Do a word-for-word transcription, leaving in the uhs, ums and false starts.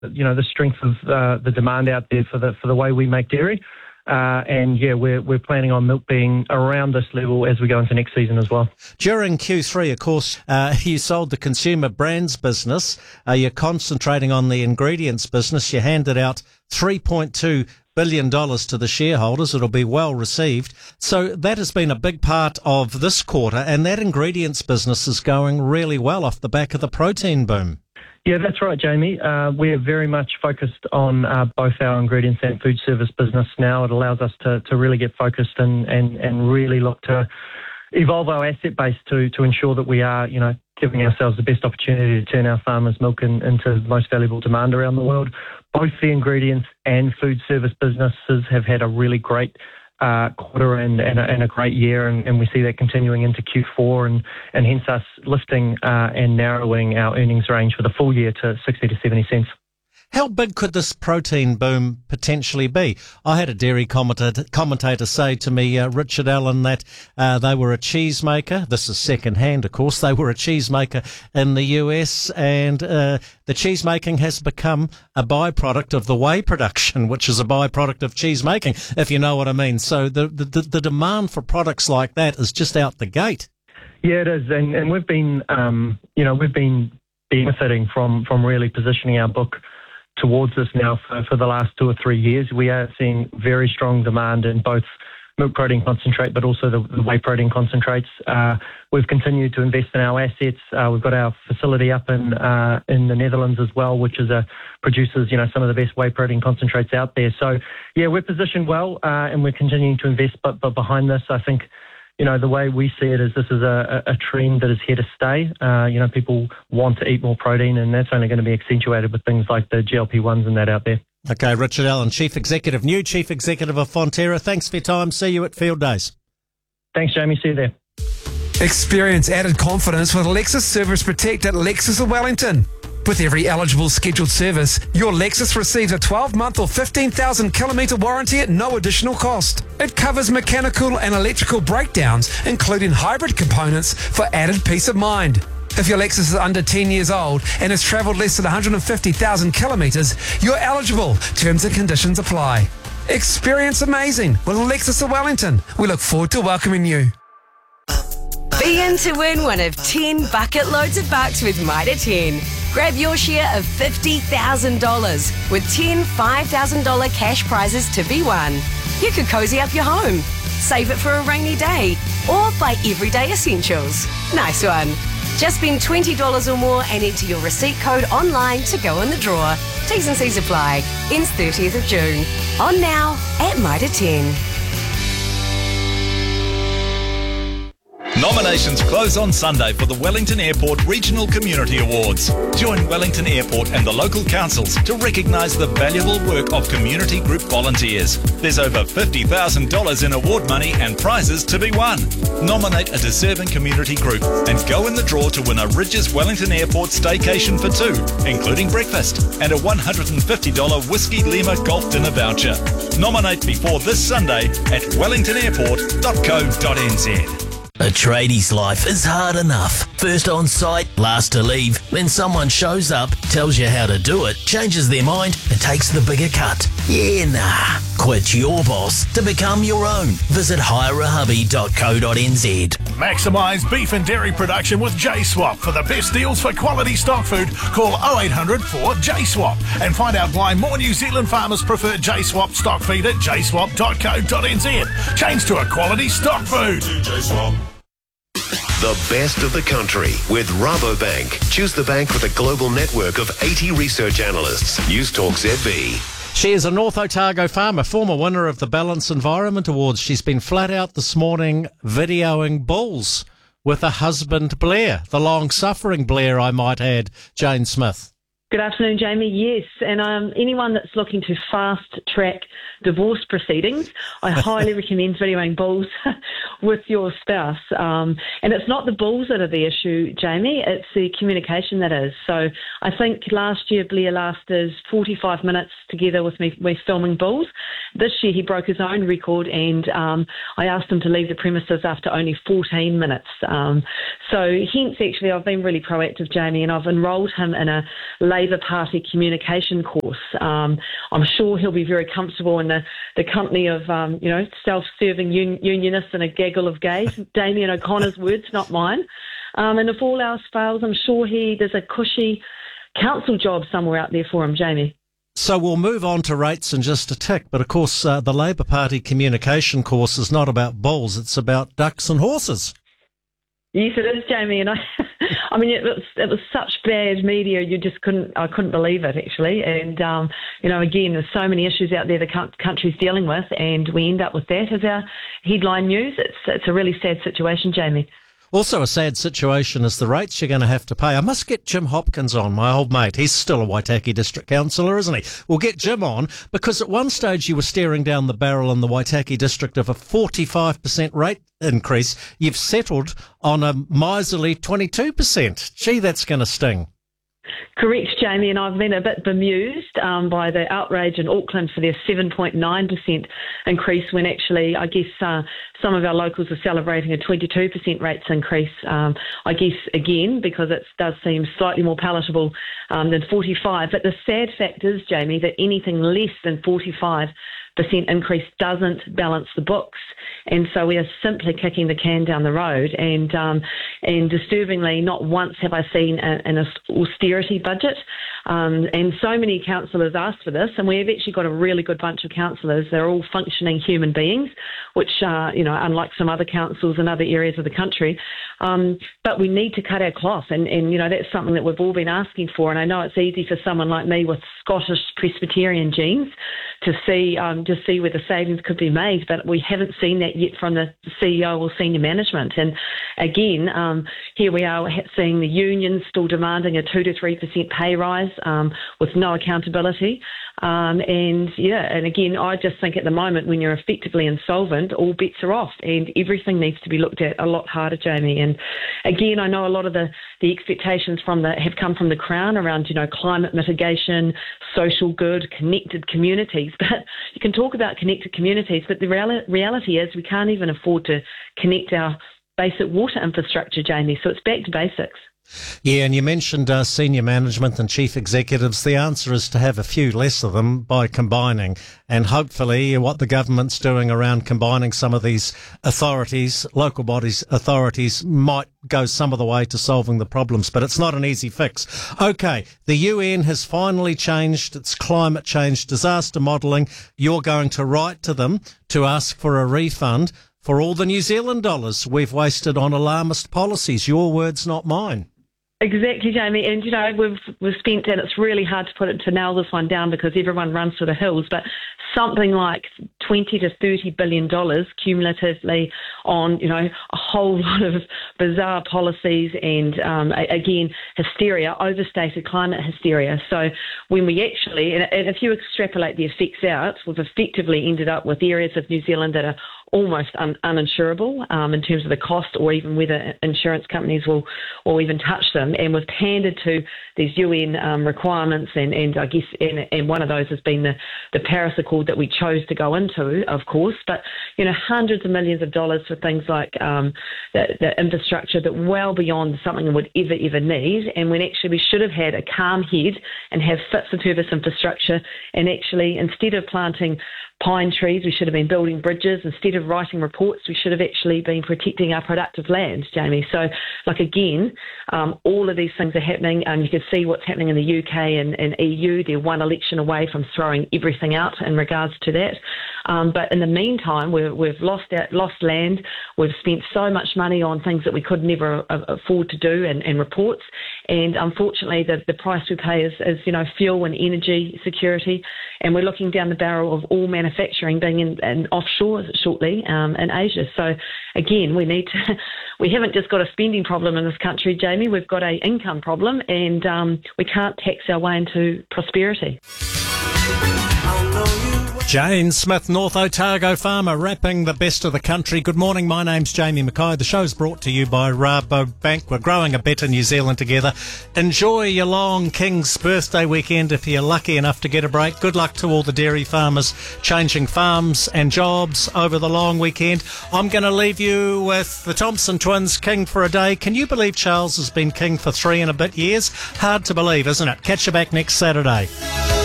you know, the strength of uh, the demand out there for the for the way we make dairy. Uh, and yeah, we're we're planning on milk being around this level as we go into next season as well. During Q three, of course, uh, you sold the consumer brands business. Uh, you're concentrating on the ingredients business. You handed out three point two billion dollars to the shareholders. It'll be well received. So that has been a big part of this quarter, and that ingredients business is going really well off the back of the protein boom. Yeah, that's right, Jamie. Uh, we're very much focused on uh, both our ingredients and food service business now. It allows us to, to really get focused and, and, and really look to evolve our asset base to, to ensure that we are, you know, giving ourselves the best opportunity to turn our farmers' milk in, into the most valuable demand around the world. Both the ingredients and food service businesses have had a really great Uh, quarter and, and, a, and a great year, and, and we see that continuing into Q four, and, and hence us lifting uh, and narrowing our earnings range for the full year to sixty to seventy cents. How big could this protein boom potentially be? I had a dairy commentator, commentator say to me, uh, Richard Allen, that uh, they were a cheesemaker. This is second hand, of course. They were a cheesemaker in the U S, and uh, the cheesemaking has become a byproduct of the whey production, which is a byproduct of cheesemaking, if you know what I mean. So the, the, the demand for products like that is just out the gate. Yeah, it is. And, and we've been, um, you know, we've been benefiting from, from really positioning our book towards this now for, for the last two or three years. We are seeing very strong demand in both milk protein concentrate, but also the, the whey protein concentrates. Uh, we've continued to invest in our assets. Uh, we've got our facility up in uh, in the Netherlands as well, which is a produces, you know, some of the best whey protein concentrates out there. So, yeah, we're positioned well, uh, and we're continuing to invest. But, but behind this, I think, you know, the way we see it is this is a, a trend that is here to stay. Uh, you know, people want to eat more protein, and that's only going to be accentuated with things like the G L P ones and that out there. Okay, Richard Allen, Chief Executive, new Chief Executive of Fonterra. Thanks for your time. See you at Field Days. Thanks, Jamie. See you there. Experience added confidence with Lexus Service Protect at Lexus of Wellington. With every eligible scheduled service, your Lexus receives a twelve-month or fifteen thousand kilometre warranty at no additional cost. It covers mechanical and electrical breakdowns, including hybrid components, for added peace of mind. If your Lexus is under ten years old and has travelled less than one hundred fifty thousand kilometres, you're eligible. Terms and conditions apply. Experience amazing with Lexus of Wellington. We look forward to welcoming you. Be in to win one of ten bucket loads of bucks with Mitre ten. Grab your share of fifty thousand dollars with ten five thousand dollars cash prizes to be won. You could cozy up your home, save it for a rainy day, or buy everyday essentials. Nice one. Just spend twenty dollars or more and enter your receipt code online to go in the draw. T's and C's apply. Ends thirtieth of June. On now at Mitre ten. Nominations close on Sunday for the Wellington Airport Regional Community Awards. Join Wellington Airport and the local councils to recognise the valuable work of community group volunteers. There's over fifty thousand dollars in award money and prizes to be won. Nominate a deserving community group and go in the draw to win a Ridges Wellington Airport staycation for two, including breakfast, and a one hundred fifty dollars Whiskey Lima golf dinner voucher. Nominate before this Sunday at wellington airport dot co dot n z. A tradie's life is hard enough. First on site, last to leave. Then someone shows up, tells you how to do it, changes their mind and takes the bigger cut. Yeah, nah. Quit your boss to become your own. Visit hire a hubby dot co dot n z. Maximise beef and dairy production with J Swap. For the best deals for quality stock food, call oh eight hundred four J swap and find out why more New Zealand farmers prefer J Swap stock feed at j swap dot co dot n z. Change to a quality stock food. J-Swap. The best of the country with Rabobank. Choose the bank with a global network of eighty research analysts. News Talk Z B. She is a North Otago farmer, former winner of the Balanced Environment Awards. She's been flat out this morning videoing bulls with her husband Blair, the long-suffering Blair, I might add, Jane Smith. Good afternoon, Jamie. Yes, and um, anyone that's looking to fast-track divorce proceedings, I highly recommend videoing bulls with your spouse. Um, and it's not the bulls that are the issue, Jamie, it's the communication that is. So I think last year Blair lasted forty-five minutes together with me, me filming bulls. This year he broke his own record, and um, I asked him to leave the premises after only fourteen minutes. Um, so hence, actually, I've been really proactive, Jamie, and I've enrolled him in a late Labour Party communication course. Um, I'm sure he'll be very comfortable in the, the company of, um, you know, self-serving un- unionists and a gaggle of gays. Damien O'Connor's words, not mine. Um, and if all else fails, I'm sure he there's a cushy council job somewhere out there for him, Jamie. So we'll move on to rates in just a tick. But, of course, uh, the Labour Party communication course is not about bulls. It's about ducks and horses. Yes, it is, Jamie. And I, I mean, it was it was such bad media. You just couldn't. I couldn't believe it, actually. And um, you know, again, there's so many issues out there the country's dealing with, and we end up with that as our headline news. It's it's a really sad situation, Jamie. Also a sad situation is the rates you're going to have to pay. I must get Jim Hopkins on, my old mate. He's still a Waitaki District Councillor, isn't he? We'll get Jim on because at one stage you were staring down the barrel in the Waitaki District of a forty-five percent rate increase. You've settled on a miserly twenty-two percent. Gee, that's going to sting. Correct, Jamie, and I've been a bit bemused um, by the outrage in Auckland for their seven point nine percent increase when actually, I guess, uh, some of our locals are celebrating a twenty-two percent rates increase. Um, I guess, again, because it does seem slightly more palatable um, than forty-five. But the sad fact is, Jamie, that anything less than forty-five percent increase doesn't balance the books. And so we are simply kicking the can down the road. And um, and disturbingly, not once have I seen a, an austerity budget. Um, and so many councillors asked for this, and we've actually got a really good bunch of councillors. They're all functioning human beings, which, uh, you know, unlike some other councils in other areas of the country. Um, but we need to cut our cloth, and, and, you know, that's something that we've all been asking for. And I know it's easy for someone like me with Scottish Presbyterian genes to see um, just see where the savings could be made, but we haven't seen that yet from the C E O or senior management. And again, um, here we are seeing the unions still demanding a two to three percent pay rise um, with no accountability. Um, and yeah, and again, I just think at the moment when you're effectively insolvent, all bets are off, and everything needs to be looked at a lot harder, Jamie. And again, I know a lot of the, the expectations from the have come from the Crown around, you know, climate mitigation, social good, connected communities. But you can talk about connected communities, but the reali- reality is we can't even afford to connect our basic water infrastructure, Jamie. So it's back to basics. Yeah, and you mentioned uh, senior management and chief executives. The answer is to have a few less of them by combining. And hopefully what the government's doing around combining some of these authorities, local bodies, authorities, might go some of the way to solving the problems. But it's not an easy fix. OK, the U N has finally changed its climate change disaster modelling. You're going to write to them to ask for a refund for all the New Zealand dollars we've wasted on alarmist policies. Your words, not mine. Exactly, Jamie. And, you know, we've we've spent, and it's really hard to put it to nail this one down because everyone runs to the hills, but something like twenty to thirty billion dollars cumulatively on, you know, a whole lot of bizarre policies and, um, again, hysteria, overstated climate hysteria. So when we actually, and if you extrapolate the effects out, we've effectively ended up with areas of New Zealand that are almost un- uninsurable um, in terms of the cost or even whether insurance companies will or even touch them. And we've pandered to these U N um, requirements and, and I guess and, and one of those has been the, the Paris Accord that we chose to go into, of course. But, you know, hundreds of millions of dollars for things like um, the, the infrastructure that well beyond something we would ever, ever need. And when actually we should have had a calm head and have fit for purpose infrastructure and actually instead of planting pine trees, we should have been building bridges. Instead of writing reports, we should have actually been protecting our productive land, Jamie. So, like, again, um, all of these things are happening. Um, you can see what's happening in the U K and, and E U. They're one election away from throwing everything out in regards to that. Um, but in the meantime, we've, we've lost out, lost land. We've spent so much money on things that we could never afford to do and, and reports. And unfortunately, the, the price we pay is, is, you know, fuel and energy security. And we're looking down the barrel of all manufacturing being in, in offshore shortly um, in Asia. So again, we need to, we haven't just got a spending problem in this country, Jamie. We've got a income problem, and um, we can't tax our way into prosperity. Jane Smith, North Otago farmer, wrapping the best of the country. Good morning, my name's Jamie Mackay. The show's brought to you by Rabobank. We're growing a better New Zealand together. Enjoy your long King's birthday weekend if you're lucky enough to get a break. Good luck to all the dairy farmers changing farms and jobs over the long weekend. I'm going to leave you with the Thompson twins, king for a day. Can you believe Charles has been king for three and a bit years? Hard to believe, isn't it? Catch you back next Saturday.